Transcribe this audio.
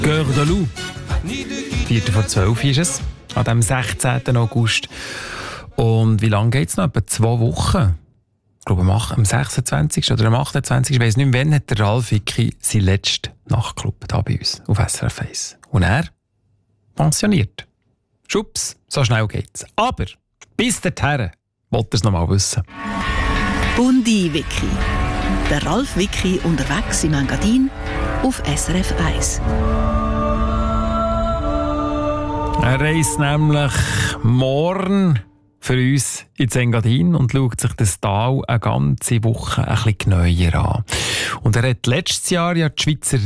Cœur de Loup. 11:45 ist es, an dem 16. August. Und wie lange geht es noch? Etwa 2 Wochen. Ich glaube, am 26. oder am 28. Ich weiss nicht mehr, wann hat der Ralf Vicki seinen letzten Nachtclub hier bei uns auf SRF 1. Und er pensioniert. Schubs, so schnell geht's. Aber bis dahin wollte er es noch mal wissen. Bundi Vicki. Der Ralf Vicki unterwegs im Engadin auf SRF 1. Er reist nämlich morgen für uns ins Engadin und schaut sich das Tal eine ganze Woche ein bisschen genauer an. Und er hat letztes Jahr ja die Schweizer